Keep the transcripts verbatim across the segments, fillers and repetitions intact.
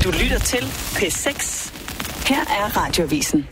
Du lytter til P seks. Her er Radioavisen.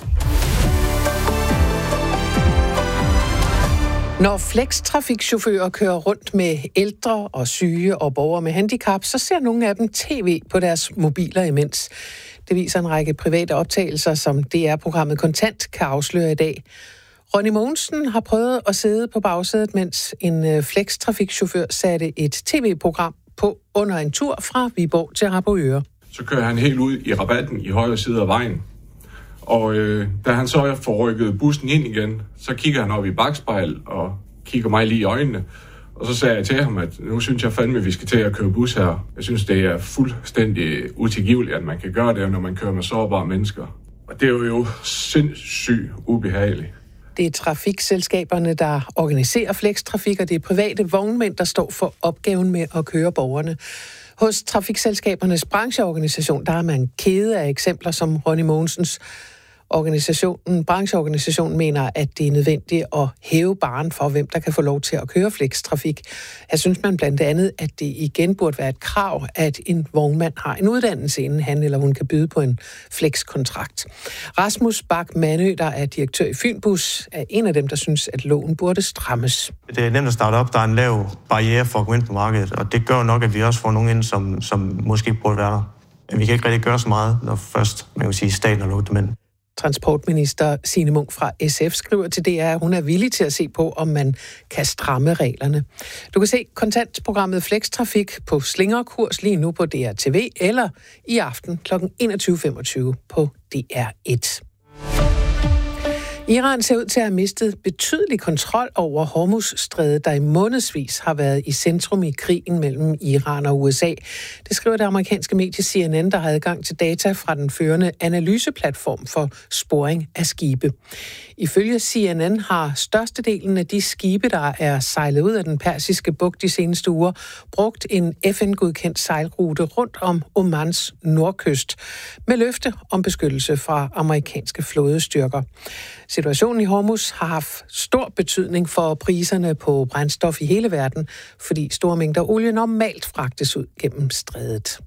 Når flextrafikchauffører kører rundt med ældre og syge og borgere med handicap, så ser nogle af dem tv på deres mobiler imens. Det viser en række private optagelser, som D R-programmet Kontant kan afsløre i dag. Ronny Mogensen har prøvet at sidde på bagsædet, mens en flextrafikchauffør satte et tv-program på under en tur fra Viborg til Harboøre. Så kører han helt ud i rabatten i højre side af vejen. Og øh, da han så får rykket bussen ind igen, så kigger han op i bakspejl og kigger mig lige i øjnene. Og så sagde jeg til ham, at nu synes jeg fandme, at vi skal til at køre bus her. Jeg synes, det er fuldstændig utilgiveligt, at man kan gøre det, når man kører med sårbare mennesker. Og det er jo sindssygt ubehageligt. Det er trafikselskaberne, der organiserer flextrafik, og det er private vognmænd, der står for opgaven med at køre borgerne. Hos trafikselskabernes brancheorganisation, der er man kede af eksempler som Ronny Mogensens. Organisationen, brancheorganisationen mener, at det er nødvendigt at hæve barren for, hvem der kan få lov til at køre flextrafik. Jeg synes man blandt andet, at det igen burde være et krav, at en vognmand har en uddannelse, inden han eller hun kan byde på en flexkontrakt. Rasmus Bak Manø, der er direktør i Fynbus, er en af dem, der synes, at loven burde strammes. Det er nemt at starte op. Der er en lav barriere for at gå ind på markedet, og det gør nok, at vi også får nogen ind, som, som måske burde være der. Men vi kan ikke rigtig gøre så meget, når først, man kan sige, staten har lukket dem ind. Transportminister Signe Munk fra S F skriver til D R, at hun er villig til at se på, om man kan stramme reglerne. Du kan se kontantprogrammet Flextrafik på slingerkurs lige nu på D R T V eller i aften kl. enogtyve femogtyve på D R et. Iran ser ud til at have mistet betydelig kontrol over Hormuzstrædet, der i månedsvis har været i centrum i krigen mellem Iran og U S A. Det skriver det amerikanske medie C N N, der har adgang til data fra den førende analyseplatform for sporing af skibe. Ifølge C N N har størstedelen af de skibe, der er sejlet ud af den persiske bugt de seneste uger, brugt en F N-godkendt sejlrute rundt om Omans nordkyst med løfte om beskyttelse fra amerikanske flådestyrker. Situationen i Hormuz har haft stor betydning for priserne på brændstof i hele verden, fordi store mængder olie normalt fragtes ud gennem strædet.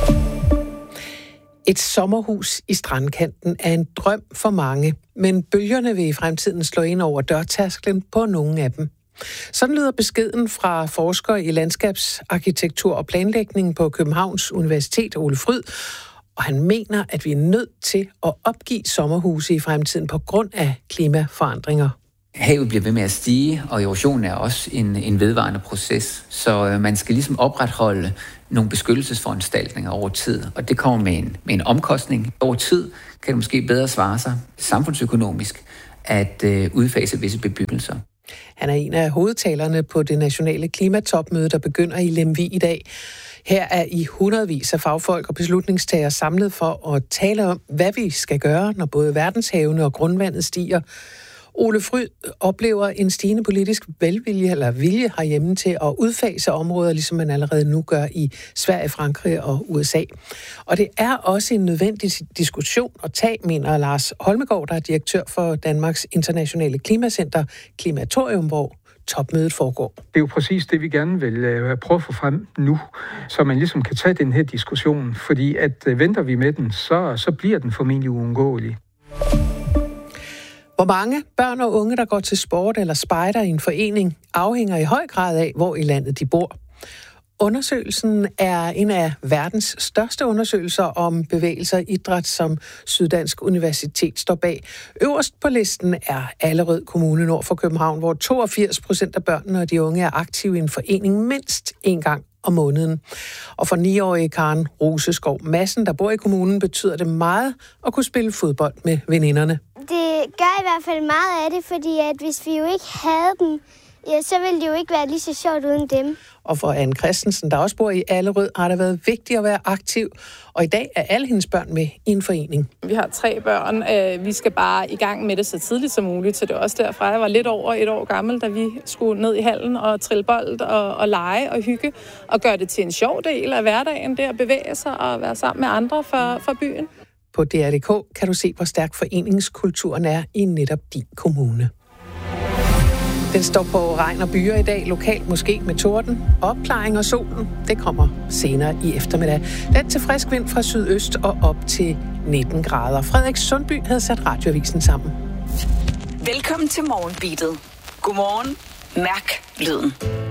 Et sommerhus i strandkanten er en drøm for mange, men bølgerne vil i fremtiden slå ind over dørtærsklen på nogle af dem. Sådan lyder beskeden fra forsker i landskabsarkitektur og planlægning på Københavns Universitet, Ole Fryd, og han mener, at vi er nødt til at opgive sommerhuse i fremtiden på grund af klimaforandringer. Havet bliver ved med at stige, og erosion er også en, en vedvarende proces. Så øh, man skal ligesom opretholde nogle beskyttelsesforanstaltninger over tid, og det kommer med en, med en omkostning. Over tid kan det måske bedre svare sig samfundsøkonomisk at øh, udfase visse bebyggelser. Han er en af hovedtalerne på det nationale klimatopmøde, der begynder i Lemvig i dag. Her er i hundredvis af fagfolk og beslutningstagere samlet for at tale om, hvad vi skal gøre, når både verdenshavene og grundvandet stiger. Ole Fryd oplever en stigende politisk velvilje eller vilje herhjemme til at udfase områder, ligesom man allerede nu gør i Sverige, Frankrig og U S A. Og det er også en nødvendig diskussion at tage, mener Lars Holmegaard, der er direktør for Danmarks Internationale Klimacenter, Klimatorium, hvor topmødet foregår. Det er jo præcis det, vi gerne vil uh, prøve at få frem nu, så man ligesom kan tage den her diskussion, fordi at uh, venter vi med den, så, så bliver den formentlig uundgåelig. Hvor mange børn og unge, der går til sport eller spejder i en forening, afhænger i høj grad af, hvor i landet de bor. Undersøgelsen er en af verdens største undersøgelser om bevægelser og idræt, som Syddansk Universitet står bag. Øverst på listen er Allerød Kommune nord for København, hvor toogfirs procent af børnene og de unge er aktive i en forening mindst en gang om måneden. Og for niårige Karen Roseskov Madsen, der bor i kommunen, betyder det meget at kunne spille fodbold med veninderne. Det gør i hvert fald meget af det, fordi at hvis vi jo ikke havde dem, ja, så ville det jo ikke være lige så sjovt uden dem. Og for Anne Christensen, der også bor i Allerød, har det været vigtigt at være aktiv. Og i dag er alle hendes børn med i en forening. Vi har tre børn. Vi skal bare i gang med det så tidligt som muligt. Så det er også derfra, jeg var lidt over et år gammel, da vi skulle ned i hallen og trille bold og, og lege og hygge. Og gøre det til en sjov del af hverdagen, det at bevæge sig og være sammen med andre fra, fra byen. På D R punktum d k kan du se, hvor stærk foreningskulturen er i netop din kommune. Den står på regn og byer i dag, lokalt måske med torden. Opklaring og solen, det kommer senere i eftermiddag. Den til frisk vind fra sydøst og op til nitten grader. Frederik Sundby havde sat radioavisen sammen. Velkommen til Morgenbeatet. Godmorgen. Mærk lyden.